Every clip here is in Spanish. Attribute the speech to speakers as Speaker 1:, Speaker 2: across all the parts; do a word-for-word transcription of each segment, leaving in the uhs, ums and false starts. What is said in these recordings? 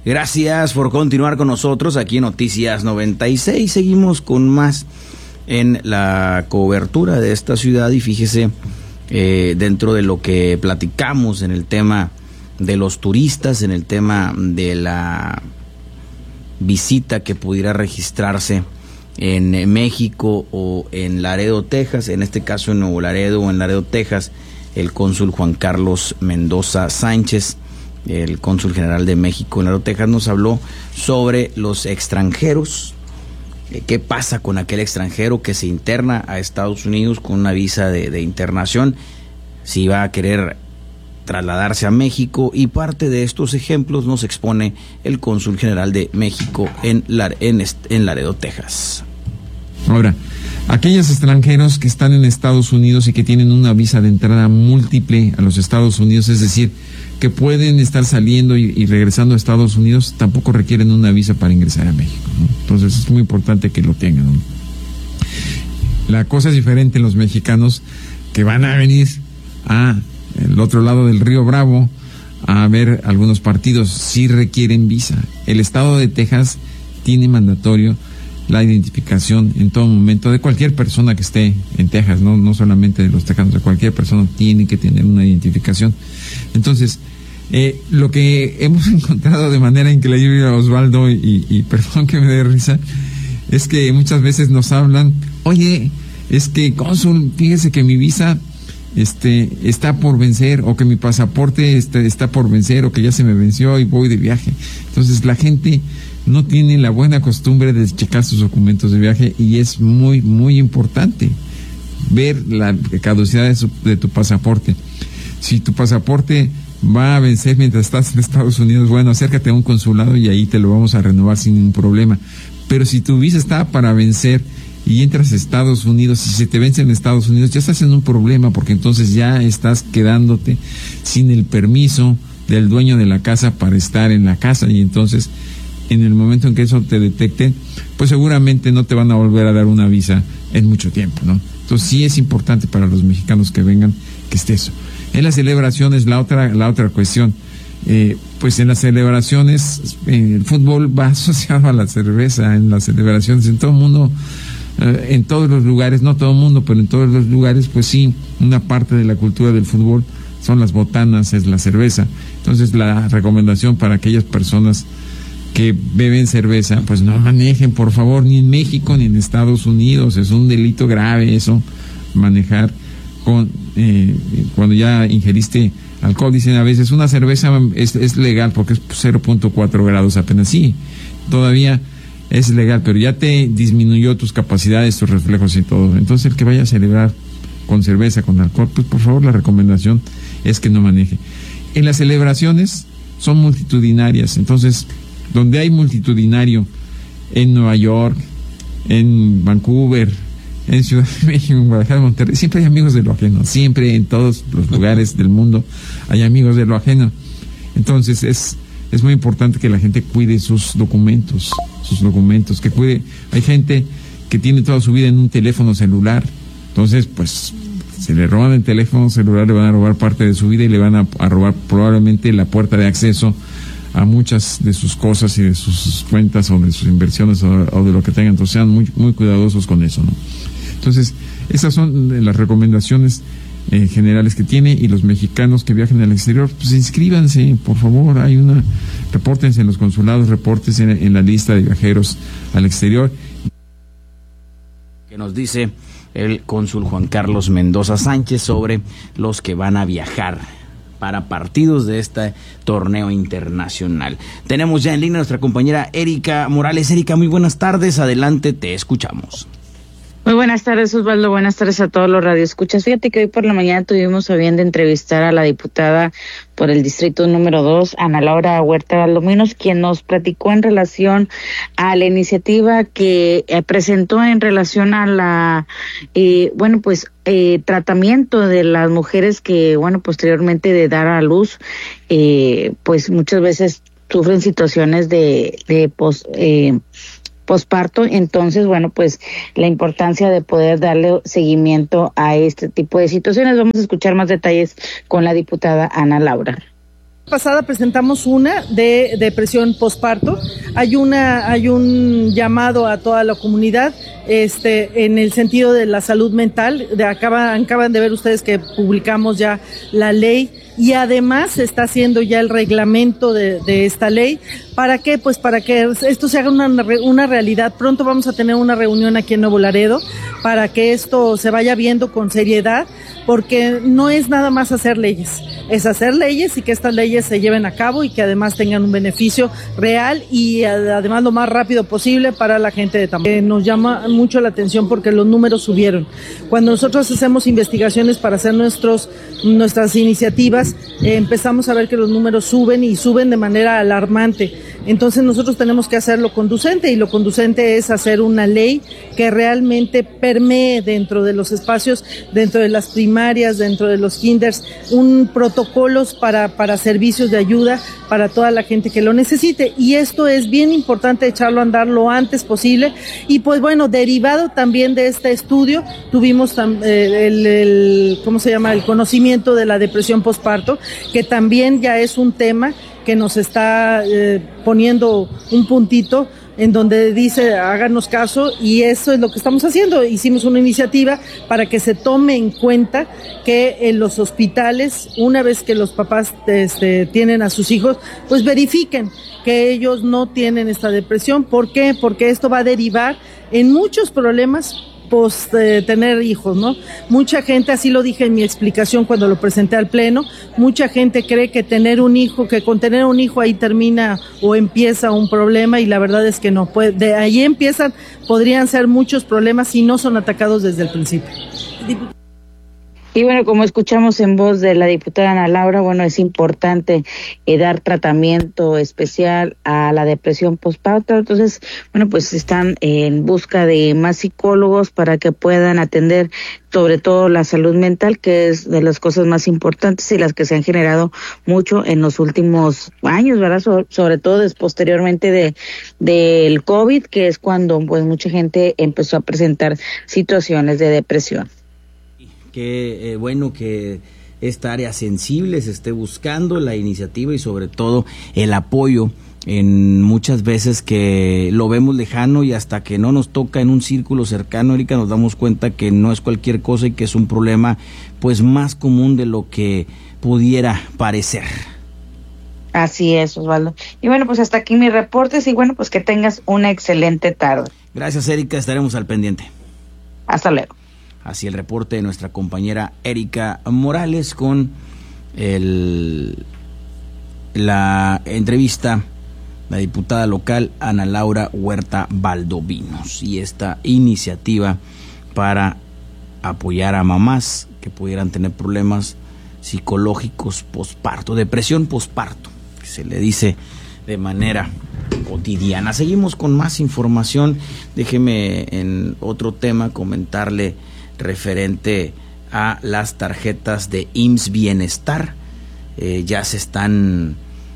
Speaker 1: Gracias por continuar con nosotros aquí en Noticias noventa y seis. Seguimos con más en la cobertura de esta ciudad y fíjese, eh, dentro de lo que platicamos en el tema de los turistas, en el tema de la visita que pudiera registrarse en México o en Laredo, Texas, en este caso en Nuevo Laredo o en Laredo, Texas, el cónsul Juan Carlos Mendoza Sánchez, el cónsul general de México en Laredo, Texas, nos habló sobre los extranjeros. ¿Qué pasa con aquel extranjero que se interna a Estados Unidos con una visa de, de internación? Si va a querer trasladarse a México, y parte de estos ejemplos nos expone el cónsul general de México en, la, en, en Laredo, Texas.
Speaker 2: Ahora, aquellos extranjeros que están en Estados Unidos y que tienen una visa de entrada múltiple a los Estados Unidos, es decir, que pueden estar saliendo y, y regresando a Estados Unidos, tampoco requieren una visa para ingresar a México, ¿no? Entonces es muy importante que lo tengan, ¿no? La cosa es diferente en los mexicanos que van a venir a el otro lado del río Bravo a ver algunos partidos, sí requieren visa. El estado de Texas tiene mandatorio la identificación en todo momento de cualquier persona que esté en Texas, no, no solamente de los tejanos, de cualquier persona tiene que tener una identificación. Entonces, eh, lo que hemos encontrado de manera increíble, Osvaldo, y, y perdón que me dé risa, es que muchas veces nos hablan, oye, es que cónsul, fíjese que mi visa este está por vencer, o que mi pasaporte este, está por vencer, o que ya se me venció y voy de viaje. Entonces la gente no tiene la buena costumbre de checar sus documentos de viaje, y es muy, muy importante ver la caducidad de, su, de tu pasaporte. Si tu pasaporte va a vencer mientras estás en Estados Unidos, bueno, acércate a un consulado y ahí te lo vamos a renovar sin ningún problema. Pero si tu visa está para vencer y entras a Estados Unidos y se te vence en Estados Unidos, ya estás en un problema, porque entonces ya estás quedándote sin el permiso del dueño de la casa para estar en la casa, y entonces en el momento en que eso te detecte, pues seguramente no te van a volver a dar una visa en mucho tiempo, ¿no? Entonces sí es importante para los mexicanos que vengan que esté eso. En las celebraciones, la otra, la otra cuestión, eh, pues en las celebraciones, eh, el fútbol va asociado a la cerveza, en las celebraciones, en todo el mundo, eh, en todos los lugares, no todo el mundo, pero en todos los lugares, pues sí, una parte de la cultura del fútbol son las botanas, es la cerveza. Entonces la recomendación para aquellas personas que beben cerveza, pues no manejen, por favor, ni en México ni en Estados Unidos. Es un delito grave eso, manejar con eh, cuando ya ingeriste alcohol. Dicen a veces una cerveza es, es legal porque es cero punto cuatro grados apenas. Sí, todavía es legal, pero ya te disminuyó tus capacidades, tus reflejos y todo. Entonces el que vaya a celebrar con cerveza, con alcohol, pues por favor la recomendación es que no maneje. En las celebraciones son multitudinarias, entonces donde hay multitudinario, en Nueva York, en Vancouver, en Ciudad de México, en Guadalajara, Monterrey, siempre hay amigos de lo ajeno, siempre en todos los lugares del mundo hay amigos de lo ajeno. Entonces es, es muy importante que la gente cuide sus documentos, sus documentos, que cuide. Hay gente que tiene toda su vida en un teléfono celular, entonces pues se le roban el teléfono celular, le van a robar parte de su vida y le van a, a robar probablemente la puerta de acceso a muchas de sus cosas y de sus cuentas o de sus inversiones o, o de lo que tengan. Entonces sean muy, muy cuidadosos con eso, ¿no? Entonces esas son las recomendaciones eh, generales que tiene. Y los mexicanos que viajen al exterior, pues inscríbanse, por favor. Hay una, repórtense en los consulados, repórtense en, en la lista de viajeros al exterior.
Speaker 1: Que nos dice el cónsul Juan Carlos Mendoza Sánchez sobre los que van a viajar para partidos de este torneo internacional. Tenemos ya en línea a nuestra compañera Erika Morales. Erika, muy buenas tardes, adelante, te escuchamos.
Speaker 3: Muy buenas tardes, Osvaldo. Buenas tardes a todos los radioescuchas. Fíjate que hoy por la mañana tuvimos a bien de entrevistar a la diputada por el distrito número dos, Ana Laura Huerta Valdominos, quien nos platicó en relación a la iniciativa que eh, presentó en relación a la, eh, bueno, pues, eh, tratamiento de las mujeres que, bueno, posteriormente de dar a luz, eh, pues muchas veces sufren situaciones de, de pos, eh, posparto. Entonces, bueno, pues la importancia de poder darle seguimiento a este tipo de situaciones. Vamos a escuchar más detalles con la diputada Ana Laura.
Speaker 4: Pasada presentamos una de depresión posparto. Hay una, hay un llamado a toda la comunidad, este, en el sentido de la salud mental. De, acaban, acaban de ver ustedes que publicamos ya la ley y además se está haciendo ya el reglamento de, de esta ley. ¿Para qué? Pues para que esto se haga una, una realidad. Pronto vamos a tener una reunión aquí en Nuevo Laredo para que esto se vaya viendo con seriedad, porque no es nada más hacer leyes, es hacer leyes y que estas leyes se lleven a cabo y que además tengan un beneficio real y además lo más rápido posible para la gente de Tamaulipas. Eh, nos llama mucho la atención porque los números subieron. Cuando nosotros hacemos investigaciones para hacer nuestros, nuestras iniciativas, eh, empezamos a ver que los números suben y suben de manera alarmante. Entonces nosotros tenemos que hacerlo conducente y lo conducente es hacer una ley que realmente permee dentro de los espacios, dentro de las primarias, dentro de los kinders, un protocolos para, para servicios de ayuda para toda la gente que lo necesite. Y esto es bien importante echarlo a andar lo antes posible. Y pues bueno, derivado también de este estudio, tuvimos eh, el, el, ¿cómo se llama? El conocimiento de la depresión posparto, que también ya es un tema que nos está eh, poniendo un puntito en donde dice háganos caso, y eso es lo que estamos haciendo. Hicimos una iniciativa para que se tome en cuenta que en los hospitales, una vez que los papás este, tienen a sus hijos, pues verifiquen que ellos no tienen esta depresión. ¿Por qué? Porque esto va a derivar en muchos problemas pues eh, tener hijos, ¿no? Mucha gente, así lo dije en mi explicación cuando lo presenté al pleno, mucha gente cree que tener un hijo, que con tener un hijo ahí termina o empieza un problema, y la verdad es que no, pues de ahí empiezan, podrían ser muchos problemas si no son atacados desde el principio.
Speaker 3: Y bueno, como escuchamos en voz de la diputada Ana Laura, bueno, es importante eh, dar tratamiento especial a la depresión postparto. Entonces, bueno, pues están en busca de más psicólogos para que puedan atender sobre todo la salud mental, que es de las cosas más importantes y las que se han generado mucho en los últimos años, ¿verdad? So, sobre todo después, posteriormente de del COVID, que es cuando pues mucha gente empezó a presentar situaciones de depresión.
Speaker 1: Qué eh, bueno que esta área sensible se esté buscando la iniciativa y sobre todo el apoyo en muchas veces que lo vemos lejano, y hasta que no nos toca en un círculo cercano, Erika, nos damos cuenta que no es cualquier cosa y que es un problema pues más común de lo que pudiera parecer.
Speaker 3: Así es, Osvaldo. Y bueno, pues hasta aquí mis reportes, y bueno, pues que tengas una excelente tarde.
Speaker 1: Gracias, Erika, estaremos al pendiente.
Speaker 3: Hasta luego.
Speaker 1: Así el reporte de nuestra compañera Erika Morales con el, la entrevista, la diputada local Ana Laura Huerta Valdovinos, y esta iniciativa para apoyar a mamás que pudieran tener problemas psicológicos posparto, depresión posparto, que se le dice de manera cotidiana. Seguimos con más información. Déjeme en otro tema comentarle referente a las tarjetas de I M S S Bienestar. Eh, ya se están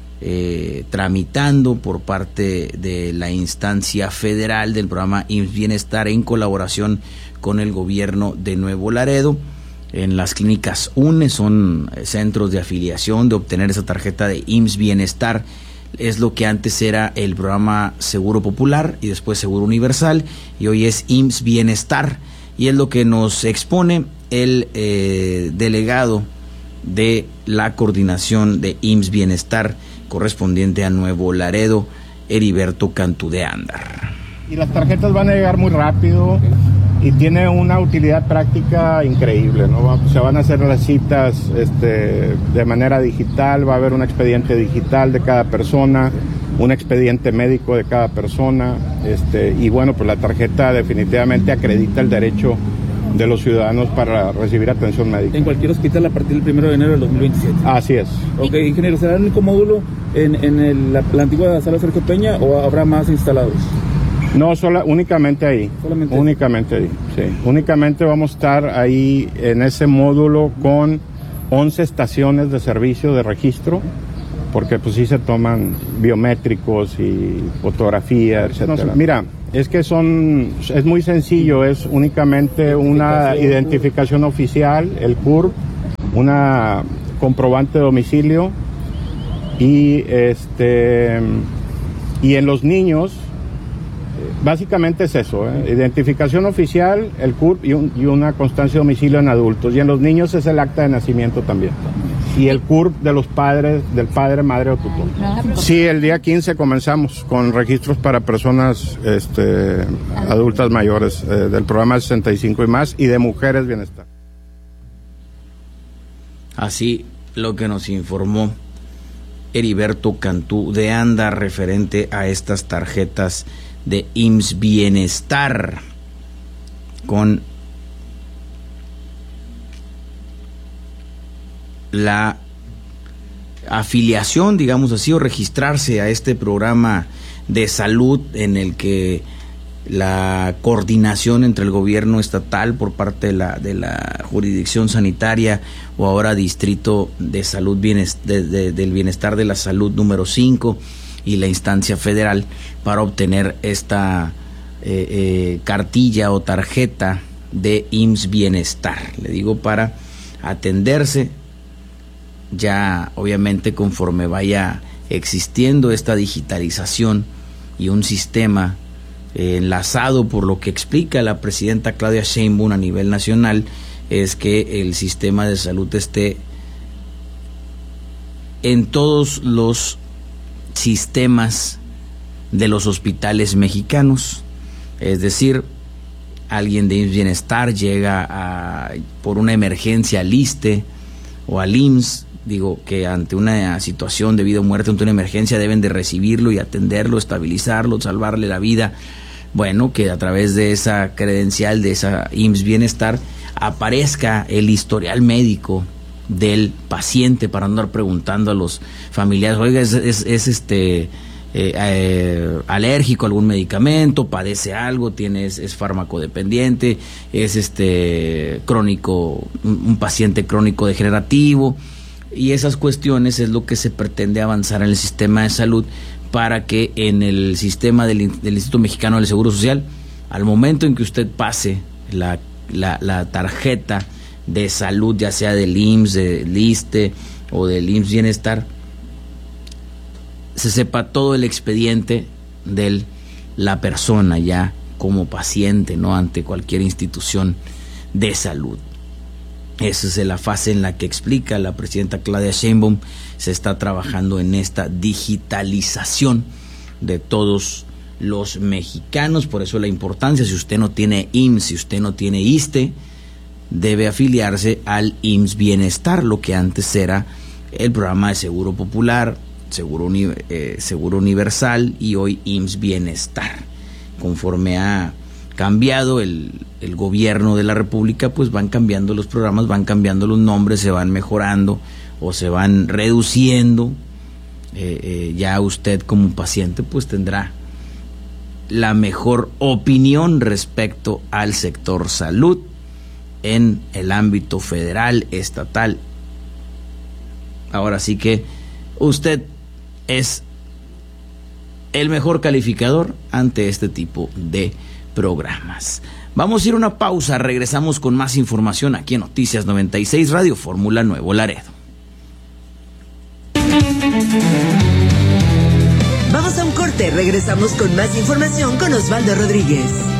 Speaker 1: eh, tramitando por parte de la instancia federal del programa I M S S Bienestar en colaboración con el gobierno de Nuevo Laredo. En las clínicas U N E son centros de afiliación de obtener esa tarjeta de I M S S Bienestar. Es lo que antes era el programa Seguro Popular y después Seguro Universal, y hoy es I M S S Bienestar. Y es lo que nos expone el eh, delegado de la coordinación de I M S S Bienestar correspondiente a Nuevo Laredo, Heriberto Cantú de Andar.
Speaker 5: Y las tarjetas van a llegar muy rápido y tiene una utilidad práctica increíble, ¿no? Se van a hacer las citas este, de manera digital, va a haber un expediente digital de cada persona, un expediente médico de cada persona, este, y bueno, pues la tarjeta definitivamente acredita el derecho de los ciudadanos para recibir atención médica.
Speaker 6: En cualquier hospital a partir del primero de enero del dos mil veintisiete.
Speaker 5: Así es.
Speaker 6: Ok, ingeniero, ¿será el único módulo en, en el, la, la antigua sala Sergio Peña o habrá más instalados?
Speaker 5: No, sola, únicamente ahí. Solamente únicamente ahí, sí. Únicamente vamos a estar ahí en ese módulo con once estaciones de servicio de registro, porque pues sí se toman biométricos y fotografías, etcétera. No, mira, es que son, es muy sencillo, es únicamente una identificación oficial, el C U R P, una comprobante de domicilio Y, este, y en los niños, básicamente es eso, ¿eh? Identificación oficial, el C U R P y, un, y una constancia de domicilio en adultos. Y en los niños es el acta de nacimiento también. Y el C U R P de los padres, del padre, madre o tutor. Sí, el día quince comenzamos con registros para personas este, adultas mayores eh, del programa sesenta y cinco y más y de mujeres bienestar.
Speaker 1: Así lo que nos informó Heriberto Cantú de Anda referente a estas tarjetas de I M S S Bienestar con la afiliación, digamos así, o registrarse a este programa de salud en el que la coordinación entre el gobierno estatal por parte de la, de la jurisdicción sanitaria o ahora distrito de salud bienestar, de, de, del bienestar de la salud número cinco y la instancia federal para obtener esta eh, eh, cartilla o tarjeta de I M S S Bienestar. Le digo, para atenderse ya obviamente conforme vaya existiendo esta digitalización y un sistema eh, enlazado por lo que explica la presidenta Claudia Sheinbaum a nivel nacional, es que el sistema de salud esté en todos los sistemas de los hospitales mexicanos. Es decir, alguien de I M S S Bienestar llega a, por una emergencia al ISSSTE o al I M S S, digo que ante una situación de vida o muerte, ante una emergencia, deben de recibirlo y atenderlo, estabilizarlo, salvarle la vida. Bueno, que a través de esa credencial, de esa I M S S Bienestar, aparezca el historial médico del paciente para no andar preguntando a los familiares, oiga, es, es, es este eh, eh, alérgico a algún medicamento, padece algo, tiene, es, es farmacodependiente, es este crónico, un, un paciente crónico degenerativo. Y esas cuestiones es lo que se pretende avanzar en el sistema de salud para que en el sistema del, del Instituto Mexicano del Seguro Social, al momento en que usted pase la, la, la tarjeta de salud, ya sea del I M S S, del ISSSTE o del I M S S Bienestar, se sepa todo el expediente de la persona ya como paciente, ¿no?, ante cualquier institución de salud. Esa es la fase en la que explica la presidenta Claudia Sheinbaum se está trabajando en esta digitalización de todos los mexicanos. Por eso la importancia, si usted no tiene I M S S, si usted no tiene ISSSTE, debe afiliarse al I M S S Bienestar, lo que antes era el programa de Seguro Popular, Seguro, uni, eh, Seguro Universal y hoy I M S S Bienestar. Conforme ha cambiado el, el gobierno de la República, pues van cambiando los programas, van cambiando los nombres, se van mejorando o se van reduciendo. Eh, eh, ya usted como paciente pues tendrá la mejor opinión respecto al sector salud en el ámbito federal, estatal. Ahora sí que usted es el mejor calificador ante este tipo de programas. Vamos a ir a una pausa, regresamos con más información aquí en Noticias noventa y seis Radio Fórmula Nuevo Laredo.
Speaker 7: Vamos a un corte, regresamos con más información con Osvaldo Rodríguez.